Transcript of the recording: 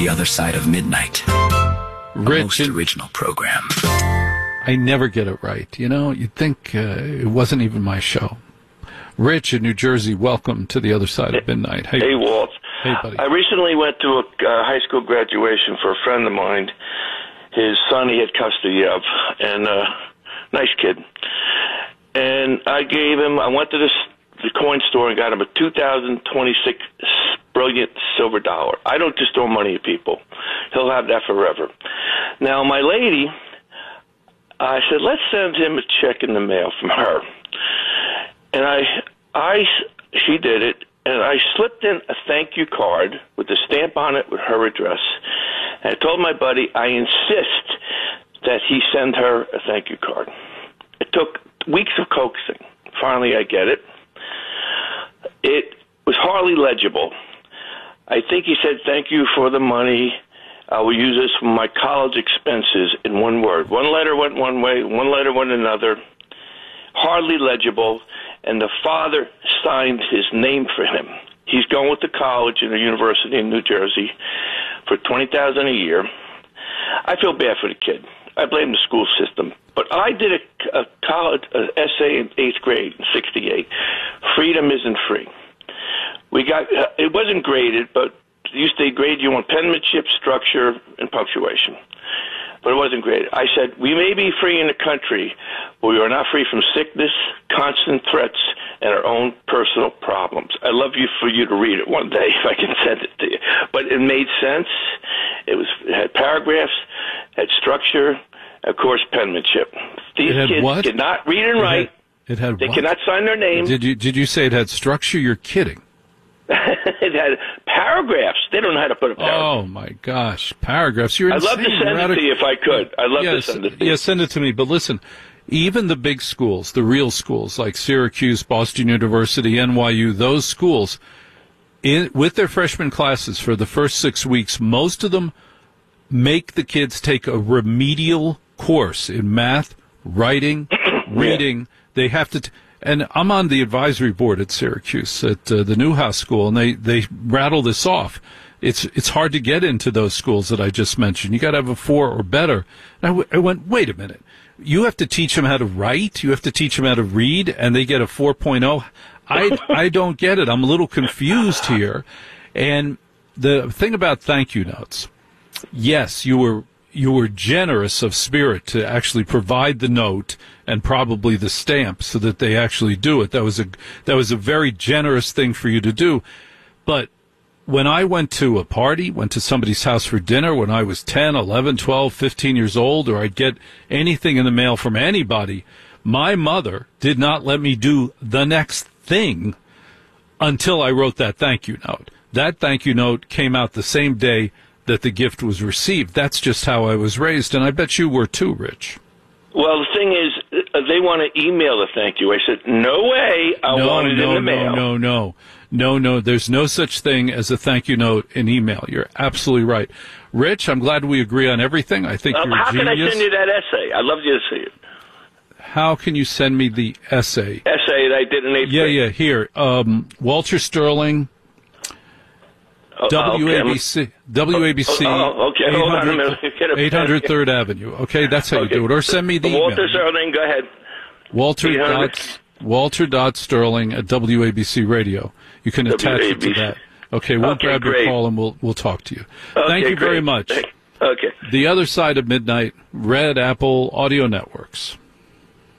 The Other Side of Midnight. Rich, A most original program. I never get it right. You know, you'd think it wasn't even my show. Rich in New Jersey, welcome to The Other Side of Midnight. Hey, Walt. Hey, buddy. I recently went to a high school graduation for a friend of mine. His son he had custody of, and nice kid. And I went to the coin store and got him a 2026 brilliant silver dollar. I don't just throw money at people. He'll have that forever. Now, my lady, I said, let's send him a check in the mail from her. And she did it, and I slipped in a thank you card with a stamp on it with her address. And I told my buddy, I insist that he send her a thank you card. It took weeks of coaxing. Finally, I get it. It was hardly legible. I think he said, thank you for the money. I will use this for my college expenses in one word. One letter went one way, one letter went another. Hardly legible. And the father signed his name for him. He's going to college in a university in New Jersey for $20,000 a year. I feel bad for the kid. I blame the school system. But I did a college essay in 8th grade in '68. Freedom isn't free. It wasn't graded, but they grade you on penmanship, structure, and punctuation. But it wasn't graded. I said, we may be free in the country, but we are not free from sickness, constant threats, and our own personal problems. I'd love for you to read it one day if I can send it to you. But it made sense. It had paragraphs, had structure, of course, penmanship. These kids cannot read and write. They cannot sign their name. Did you say it had structure? You're kidding. It had paragraphs. They don't know how to put a paragraph. Oh, my gosh. Paragraphs. You're I'd insane. love to send it to you if I could. I'd love to send it to you. Yeah, send it to me. But listen, even the big schools, the real schools like Syracuse, Boston University, NYU, those schools, with their freshman classes for the first 6 weeks, most of them make the kids take a remedial course in math, writing, reading. Yeah. They have to... And I'm on the advisory board at Syracuse at the Newhouse School, and they rattle this off. It's hard to get into those schools that I just mentioned. You got to have a 4 or better. And I went, wait a minute. You have to teach them how to write. You have to teach them how to read, and they get a 4.0. I don't get it. I'm a little confused here. And the thing about thank you notes, yes, you were generous of spirit to actually provide the note and probably the stamp so that they actually do it. That was a very generous thing for you to do. But when I went to a party, went to somebody's house for dinner when I was 10, 11, 12, 15 years old, or I'd get anything in the mail from anybody, my mother did not let me do the next thing until I wrote that thank you note. That thank you note came out the same day that the gift was received. That's just how I was raised, and I bet you were too, Rich. Well, the thing is, they want to email a thank you. I said, no way, I want it in the mail. No, there's no such thing as a thank you note in email. You're absolutely right. Rich, I'm glad we agree on everything. I think you're a how genius. How can I send you that essay? I'd love you to see it. How can you send me the essay? Essay that I did in 8th grade. Yeah, here. Walter Sterling... WABC. Okay. Hold on a minute. 800 3rd Avenue. Okay, that's how you do it. Or send me the email. Walter Sterling, go ahead. Walter.Sterling at WABC Radio. You can attach it to that. Okay, we'll grab your call and we'll talk to you. Thank you very much. Okay. The Other Side of Midnight, Red Apple Audio Networks.